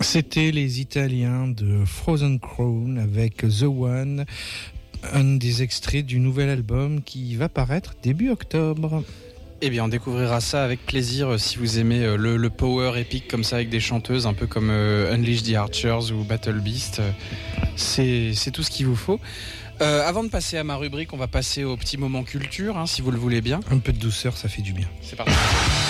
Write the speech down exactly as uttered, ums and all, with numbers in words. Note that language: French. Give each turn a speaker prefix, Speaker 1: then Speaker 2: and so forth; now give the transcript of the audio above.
Speaker 1: C'était les Italiens de Frozen Crown avec The One, un des extraits du nouvel album qui va paraître début octobre.
Speaker 2: Eh bien, on découvrira ça avec plaisir si vous aimez le, le power épique comme ça avec des chanteuses un peu comme euh, Unleash the Archers ou Battle Beast. C'est, c'est tout ce qu'il vous faut. Euh, avant de passer à ma rubrique, on va passer au petit moment culture, hein, si vous le voulez bien.
Speaker 1: Un peu de douceur, ça fait du bien.
Speaker 2: C'est parti.